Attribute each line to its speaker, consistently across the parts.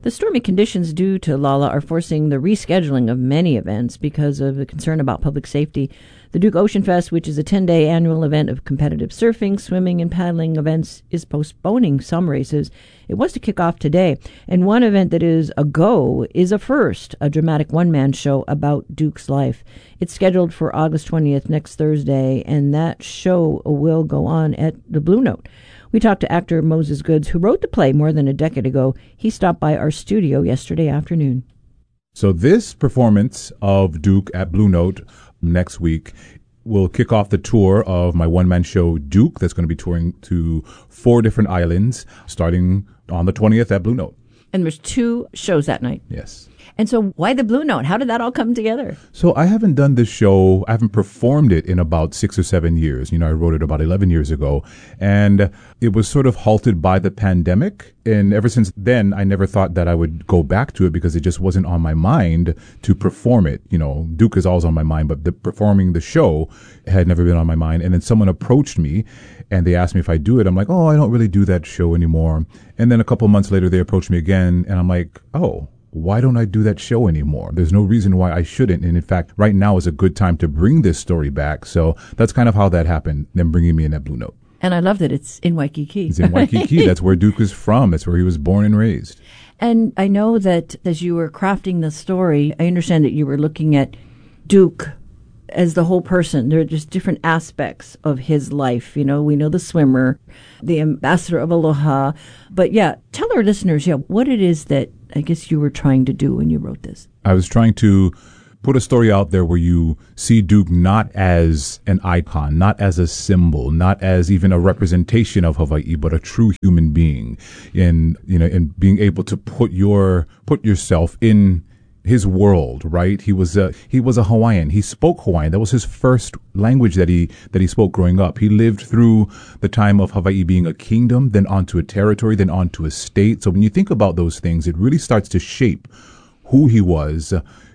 Speaker 1: The stormy conditions due to Lala are forcing the rescheduling of many events because of the concern about public safety. The Duke Ocean Fest, which is a 10-day annual event of competitive surfing, swimming, and paddling events, is postponing some races. It was to kick off today. And one event that is a go is a first, a dramatic one-man show about Duke's life. It's scheduled for August 20th, next Thursday, and that show will go on at the Blue Note. We talked to actor Moses Goods, who wrote the play more than a decade ago. He stopped by our studio yesterday afternoon.
Speaker 2: So this performance of Duke at Blue Note next week will kick off the tour of my one-man show, Duke, that's going to be touring to 4 different islands, starting on the 20th at Blue Note.
Speaker 1: And there's 2 shows that night.
Speaker 2: Yes.
Speaker 1: And so why the Blue Note? How did that all come together?
Speaker 2: So I haven't done this show, I haven't performed it in about 6 or 7 years. I wrote it about 11 years ago, and it was sort of halted by the pandemic. And ever since then, I never thought that I would go back to it because it just wasn't on my mind to perform it. Duke is always on my mind, but performing the show had never been on my mind. And then someone approached me and they asked me if I do it. I'm like, oh, I don't really do that show anymore. And then a couple months later, they approached me again and I'm like, oh, why don't I do that show anymore? There's no reason why I shouldn't. And in fact, right now is a good time to bring this story back. So that's kind of how that happened, them bringing me in at Blue Note.
Speaker 1: And I love that it's in Waikiki.
Speaker 2: It's in Waikiki. That's where Duke is from. That's where he was born and raised.
Speaker 1: And I know that as you were crafting the story, I understand that you were looking at Duke as the whole person. There are just different aspects of his life. We know the swimmer, the ambassador of Aloha. But tell our listeners, what it is that I guess you were trying to do when you wrote this.
Speaker 2: I was trying to put a story out there where you see Duke not as an icon, not as a symbol, not as even a representation of Hawaii, but a true human being, and being able to put yourself in his world, right? He was a Hawaiian. He spoke Hawaiian. That was his first language that he spoke growing up. He lived through the time of Hawaii being a kingdom, then onto a territory, then onto a state. So when you think about those things, it really starts to shape who he was,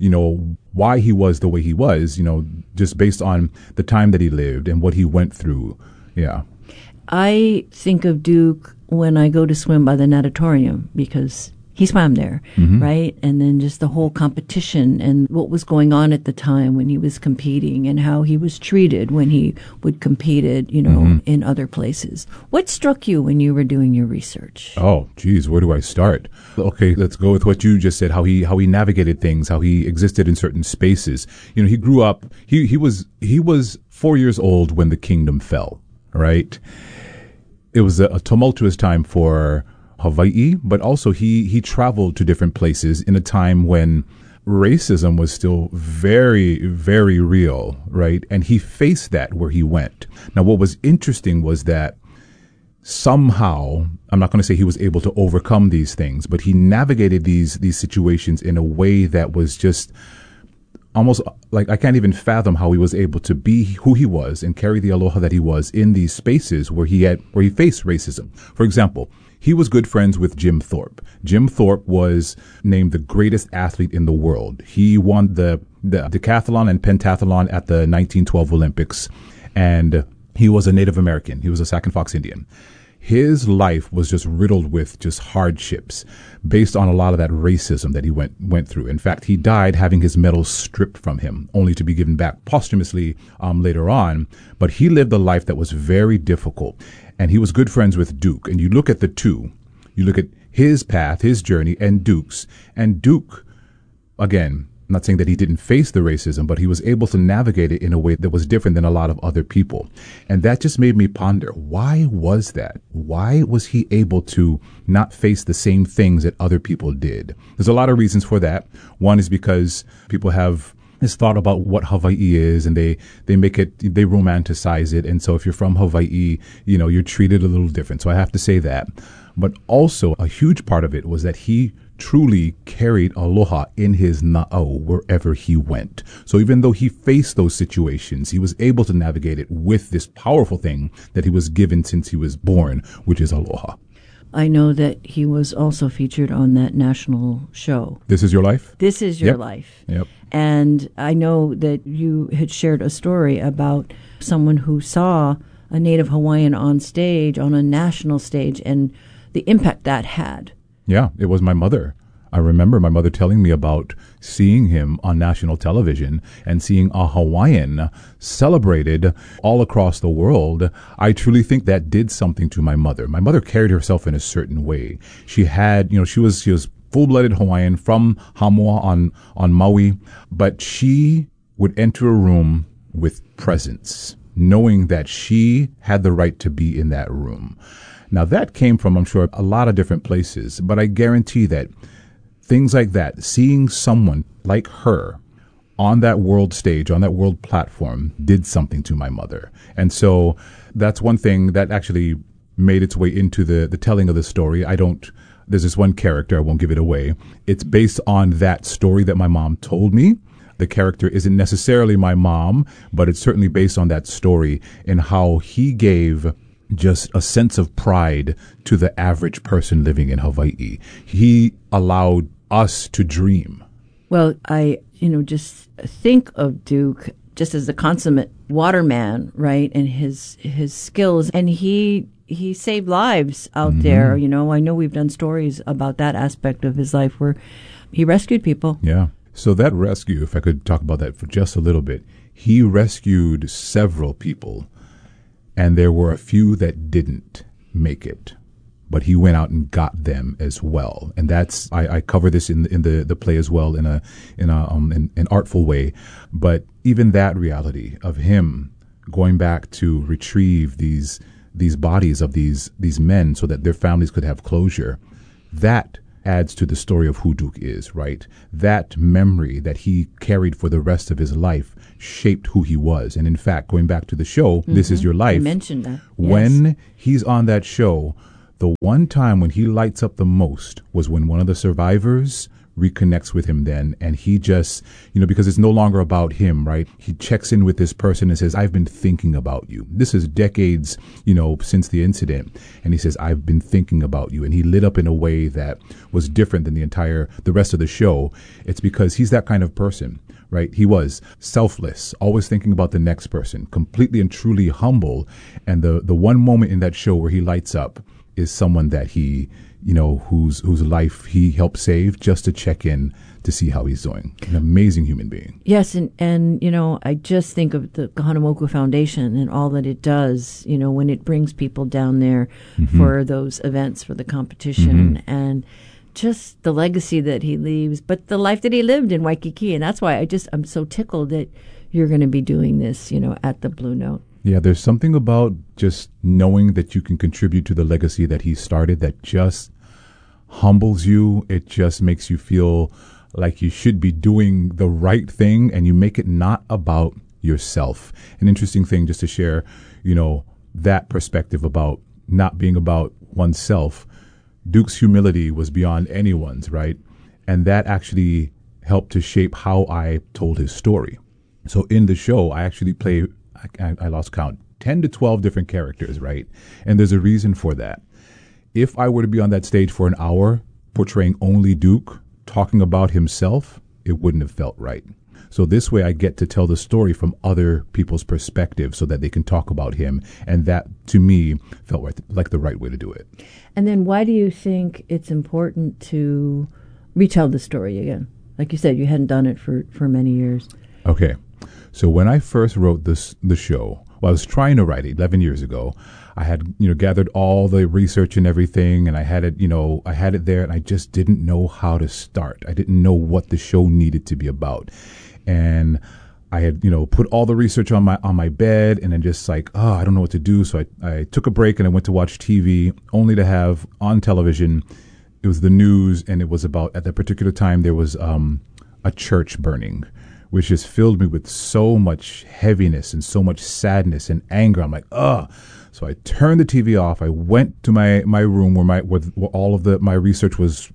Speaker 2: why he was the way he was, just based on the time that he lived and what he went through. Yeah.
Speaker 1: I think of Duke when I go to swim by the natatorium because he swam there, right? And then just the whole competition and what was going on at the time when he was competing and how he was treated when he would compete in other places. What struck you when you were doing your research?
Speaker 2: Oh, geez, where do I start? Okay, let's go with what you just said, how he navigated things, how he existed in certain spaces. He grew up, he was 4 years old when the kingdom fell, right? It was a tumultuous time for Hawaii, but also he traveled to different places in a time when racism was still very, very real, right? And he faced that where he went. Now, what was interesting was that somehow, I'm not going to say he was able to overcome these things, but he navigated these situations in a way that was just almost like I can't even fathom how he was able to be who he was and carry the aloha that he was in these spaces where he faced racism. For example, he was good friends with Jim Thorpe. Jim Thorpe was named the greatest athlete in the world. He won the decathlon and pentathlon at the 1912 Olympics, and he was a Native American. He was a Sac and Fox Indian. His life was just riddled with just hardships based on a lot of that racism that he went through. In fact, he died having his medal stripped from him, only to be given back posthumously later on. But he lived a life that was very difficult. And he was good friends with Duke. And you look at the two, you look at his path, his journey, and Duke's. And Duke, again, I'm not saying that he didn't face the racism, but he was able to navigate it in a way that was different than a lot of other people. And that just made me ponder, why was that? Why was he able to not face the same things that other people did? There's a lot of reasons for that. One is because people have this thought about what Hawaii is, and they romanticize it. And so if you're from Hawaii, you're treated a little different. So I have to say that. But also a huge part of it was that he truly carried aloha in his na'au wherever he went. So even though he faced those situations, he was able to navigate it with this powerful thing that he was given since he was born, which is aloha.
Speaker 1: I know that he was also featured on that national show.
Speaker 2: This Is Your Life?
Speaker 1: This Is Your Life.
Speaker 2: Yep.
Speaker 1: And I know that you had shared a story about someone who saw a Native Hawaiian on stage, on a national stage, and the impact that had.
Speaker 2: Yeah, it was my mother. I remember my mother telling me about seeing him on national television and seeing a Hawaiian celebrated all across the world. I truly think that did something to my mother. My mother carried herself in a certain way. She had, she was full-blooded Hawaiian from Hamua on Maui, but she would enter a room with presence, knowing that she had the right to be in that room. Now that came from, I'm sure, a lot of different places, but I guarantee that things like that, seeing someone like her on that world stage, on that world platform, did something to my mother. And so that's one thing that actually made its way into the telling of the story. There's this one character, I won't give it away. It's based on that story that my mom told me. The character isn't necessarily my mom, but it's certainly based on that story and how he gave just a sense of pride to the average person living in Hawaii. He allowed us to dream.
Speaker 1: Well, I, just think of Duke just as the consummate waterman, right? And his skills. And he saved lives out there. I know we've done stories about that aspect of his life where he rescued people.
Speaker 2: Yeah. So that rescue, if I could talk about that for just a little bit, he rescued several people, and there were a few that didn't make it. But he went out and got them as well, and that's I cover this in the play as well in an artful way. But even that reality of him going back to retrieve these bodies of these men so that their families could have closure, that adds to the story of who Duke is, right? That memory that he carried for the rest of his life shaped who he was. And in fact, going back to the show, This Is Your Life.
Speaker 1: You mentioned that. Yes.
Speaker 2: When he's on that show, the one time when he lights up the most was when one of the survivors reconnects with him then, and he just, because it's no longer about him, right? He checks in with this person and says, I've been thinking about you. This is decades, since the incident. And he says, I've been thinking about you. And he lit up in a way that was different than the rest of the show. It's because he's that kind of person, right? He was selfless, always thinking about the next person, completely and truly humble. And the one moment in that show where he lights up is someone that he, whose life he helped save, just to check in to see how he's doing. An amazing human being.
Speaker 1: Yes, and I just think of the Kahanamoku Foundation and all that it does, when it brings people down there for those events, for the competition, and just the legacy that he leaves, but the life that he lived in Waikiki. And that's why I'm so tickled that you're going to be doing this, at the Blue Note.
Speaker 2: Yeah, there's something about just knowing that you can contribute to the legacy that he started that just humbles you. It just makes you feel like you should be doing the right thing, and you make it not about yourself. An interesting thing just to share, that perspective about not being about oneself. Duke's humility was beyond anyone's, right? And that actually helped to shape how I told his story. So in the show, I actually play, I lost count, 10 to 12 different characters, right? And there's a reason for that. If I were to be on that stage for an hour portraying only Duke, talking about himself, it wouldn't have felt right. So this way I get to tell the story from other people's perspective so that they can talk about him. And that, to me, felt like the right way to do it.
Speaker 1: And then why do you think it's important to retell the story again? Like you said, you hadn't done it for many years.
Speaker 2: Okay. So when I first wrote the show, I was trying to write it 11 years ago. I had, gathered all the research and everything, and I had it there, and I just didn't know how to start. I didn't know what the show needed to be about. And I had, put all the research on my bed, and then just like, I don't know what to do. So I took a break and I went to watch TV, only to have on television, it was the news, and it was about, at that particular time, there was a church burning, which just filled me with so much heaviness and so much sadness and anger. I'm like, So I turned the TV off. I went to my room where all of my research was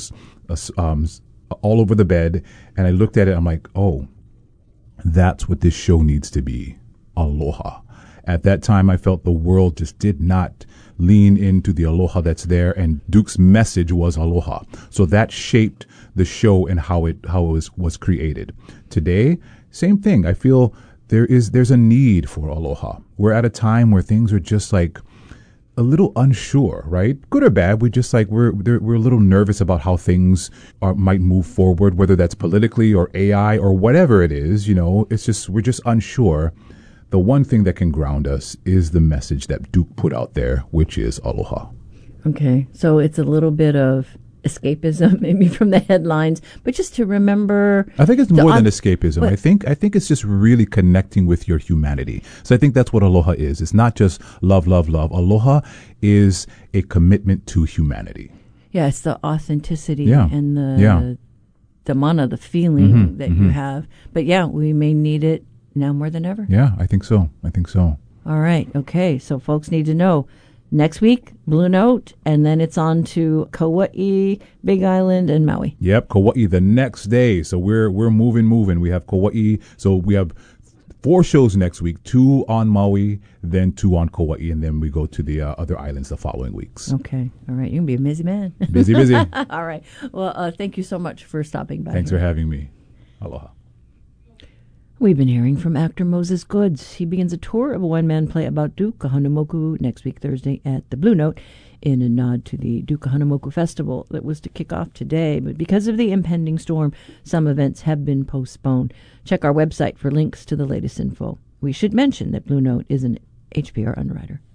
Speaker 2: all over the bed, and I looked at it. I'm like, that's what this show needs to be. Aloha. At that time, I felt the world just did not lean into the aloha that's there, and Duke's message was aloha. So that shaped the show and how it was created. Today, same thing. I feel there's a need for aloha. We're at a time where things are just like, a little unsure, right? Good or bad, we just like we're a little nervous about how things might move forward, whether that's politically or AI or whatever it is. It's just we're just unsure. The one thing that can ground us is the message that Duke put out there, which is aloha.
Speaker 1: Okay, so it's a little bit of escapism, maybe from the headlines, but just to remember.
Speaker 2: I think it's more than escapism. I think it's just really connecting with your humanity. So I think that's what aloha is. It's not just love, love, love. Aloha is a commitment to humanity.
Speaker 1: Yeah, it's the authenticity and the mana, the feeling that you have. But yeah, we may need it now more than ever.
Speaker 2: Yeah, I think so.
Speaker 1: All right. Okay. So folks need to know. Next week, Blue Note, and then it's on to Kauai, Big Island, and Maui.
Speaker 2: Yep, Kauai the next day. So we're moving. We have Kauai. So we have 4 shows next week, 2 on Maui, then 2 on Kauai, and then we go to the other islands the following weeks.
Speaker 1: Okay. All right. You're going to be a busy man.
Speaker 2: Busy.
Speaker 1: All right. Well, thank you so much for stopping by.
Speaker 2: Thanks for having me. Aloha.
Speaker 1: We've been hearing from actor Moses Goods. He begins a tour of a one-man play about Duke Kahanamoku next week, Thursday, at the Blue Note, in a nod to the Duke Kahanamoku Festival that was to kick off today. But because of the impending storm, some events have been postponed. Check our website for links to the latest info. We should mention that Blue Note is an HPR underwriter.